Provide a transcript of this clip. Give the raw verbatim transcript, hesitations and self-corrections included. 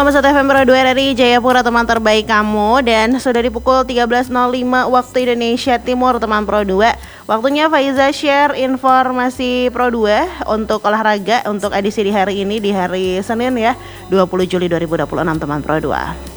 satu F M Pro dua R I Jayapura, teman terbaik kamu. Dan sudah di pukul tiga belas nol lima waktu Indonesia Timur, teman Pro dua. Waktunya Faiza share informasi Pro dua untuk olahraga untuk edisi di hari ini, di hari Senin ya, dua puluh Juli dua ribu dua puluh enam, teman Pro dua.